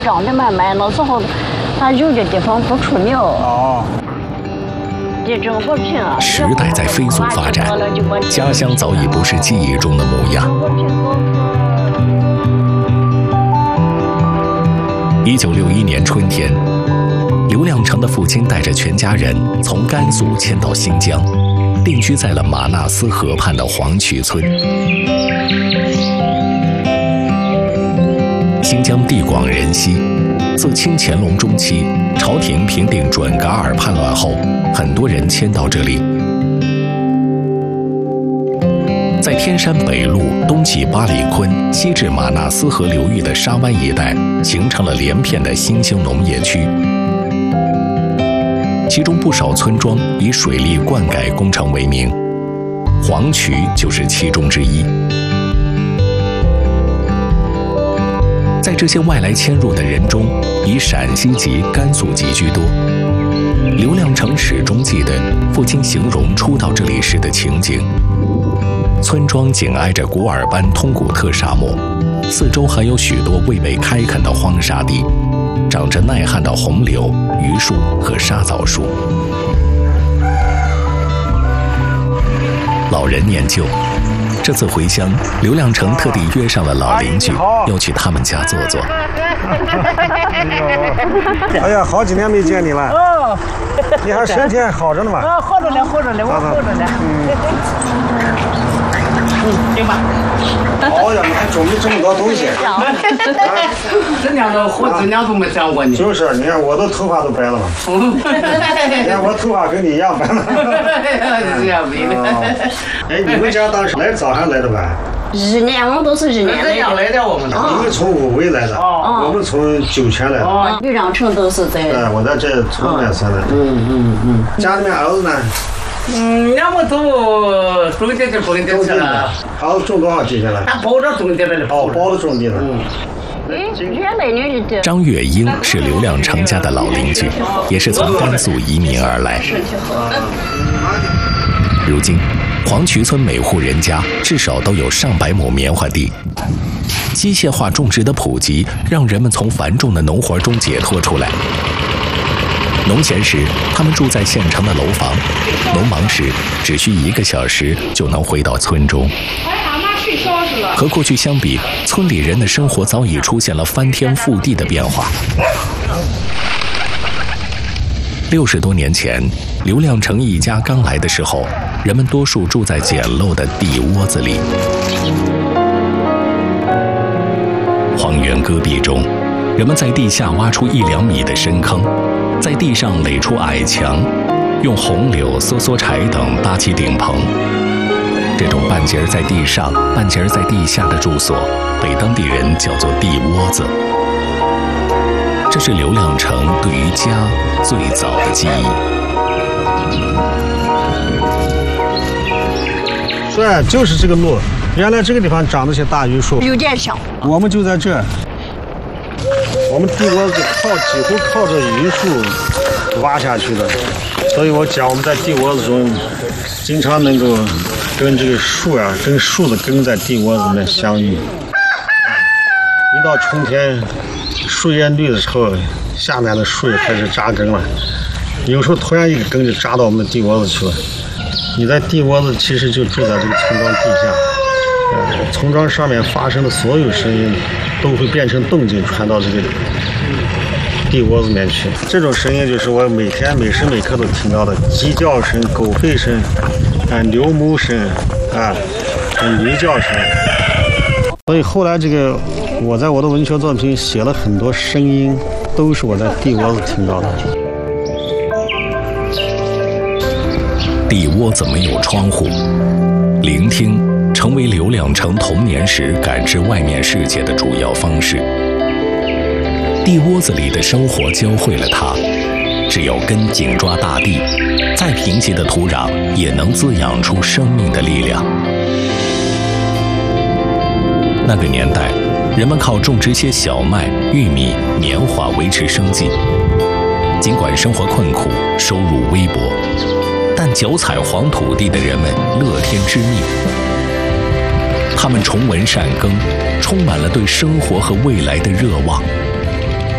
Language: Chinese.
长得慢慢了之后，它有的地方不出苗。哦。这种不平啊。 时代在飞速发展，家乡早已不是记忆中的模样。1961年春天，刘亮程的父亲带着全家人从甘肃迁到新疆，定居在了玛纳斯河畔的黄渠村。新疆地广人稀，自清乾隆中期，朝廷平定准噶尔叛乱后，很多人迁到这里。在天山北路东起巴里坤，西至玛纳斯河流域的沙湾一带，形成了连片的新兴农业区。其中不少村庄以水利灌溉工程为名，黄渠就是其中之一。在这些外来迁入的人中，以陕西籍、甘肃籍居多。刘亮程始终记得父亲形容初到这里时的情景。村庄紧挨着古尔班通古特沙漠，四周还有许多未被开垦的荒沙地，长着耐旱的红柳、榆树和沙枣树。老人念旧，这次回乡，刘亮程特地约上了老邻居，要去他们家坐坐。 哎呀，好几年没见你了。哦，你还身体还好着呢吗？ 好着呢，好着呢，我好着呢。行吧。 哦呀，你还准备这么多东西？ 这样都没想过你。 就是，你看我的头发都白了嘛。你看我头发跟你一样白了。 这样没的。 哎，你们家当时来早还来的晚 ？1年，我们都是1年来的。我们你们从武威来的，我们从酒泉来的。 刘亮程都是在。 对，我在这从来才来。家里面儿子呢？ 俺们都种地就种地去了。 儿子种多少地去了？ 他包着种地了。 哦，包着种地了。 张月英是刘亮程家的老邻居，也是从甘肃移民而来。如今，黄渠村每户人家至少都有上百亩棉花地。机械化种植的普及，让人们从繁重的农活中解脱出来。农闲时，他们住在县城的楼房；农忙时，只需1个小时就能回到村中。和过去相比，村里人的生活早已出现了翻天覆地的变化。60多年前，刘亮程一家刚来的时候，人们多数住在简陋的地窝子里。荒原戈壁中，人们在地下挖出1、2米的深坑，在地上垒出矮墙，用红柳、梭梭柴等搭起顶棚。这种半截在地上、半截在地下的住所，被当地人叫做地窝子。这是刘亮程对于家最早的记忆。 对，就是这个路。原来这个地方长那些大榆树， 有点像。 我们就在这儿。我们地窝子几乎靠着榆树挖下去的，所以我讲我们在地窝子中经常能够跟这个树啊，跟树的根在地窝子里面相遇。一到春天，树叶绿的时候，下面的树也开始扎根了。有时候突然一个根就扎到我们的地窝子去了。你在地窝子其实就住在这个村庄地下，村庄上面发生的所有声音都会变成动静传到这个地窝子里面去。这种声音就是我每天每时每刻都听到的鸡叫声、狗吠声、牛哞声驴叫声。所以后来这个我在我的文学作品写了很多声音，都是我在地窝子听到的。 地窝子没有窗户，聆听成为刘亮程童年时感知外面世界的主要方式。地窝子里的生活教会了他，只有根紧抓大地，再贫瘠的土壤也能滋养出生命的力量。那个年代，人们靠种植些小麦、玉米、棉花维持生计。尽管生活困苦，收入微薄，但脚踩黄土地的人们乐天知命。他们崇文善耕，充满了对生活和未来的热望。